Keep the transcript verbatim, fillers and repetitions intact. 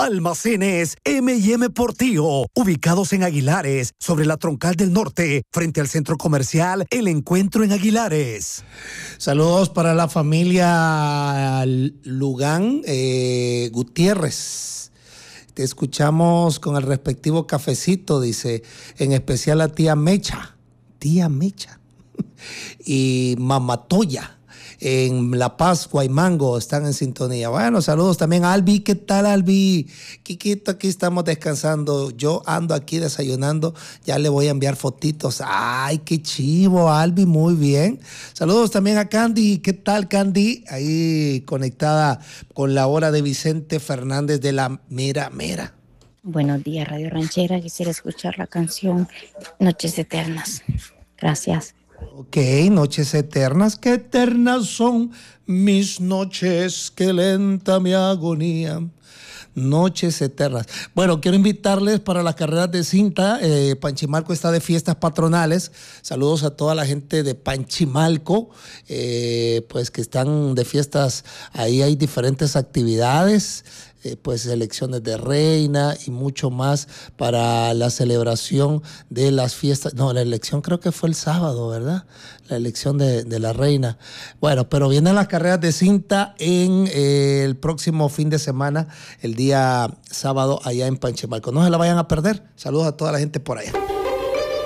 Almacenes eme y eme Portillo, ubicados en Aguilares, sobre la Troncal del Norte, frente al centro comercial El Encuentro en Aguilares. Saludos para la familia Lugán eh, Gutiérrez. Te escuchamos con el respectivo cafecito, dice, en especial a tía Mecha, tía Mecha y Mamatoya. En La Paz, Guaymango, están en sintonía. Bueno, saludos también a Albi. ¿Qué tal, Albi? Quiquito, aquí estamos descansando. Yo ando aquí desayunando. Ya le voy a enviar fotitos. Ay, qué chivo, Albi, muy bien. Saludos también a Candy. ¿Qué tal, Candy? Ahí conectada con la hora de Vicente Fernández de la Mera Mera. Buenos días, Radio Ranchera. Quisiera escuchar la canción Noches Eternas. Gracias. Ok, noches eternas, qué eternas son mis noches, qué lenta mi agonía. Noches eternas. Bueno, quiero invitarles para las carreras de cinta. Eh, Panchimalco está de fiestas patronales. Saludos a toda la gente de Panchimalco, eh, pues que están de fiestas. Ahí hay diferentes actividades. Eh, pues elecciones de reina y mucho más para la celebración de las fiestas. No, la elección creo que fue el sábado, ¿verdad? La elección de, de la reina. Bueno, pero vienen las carreras de cinta en eh, el próximo fin de semana, el día sábado allá en Panchimalco. No se la vayan a perder. Saludos a toda la gente por allá.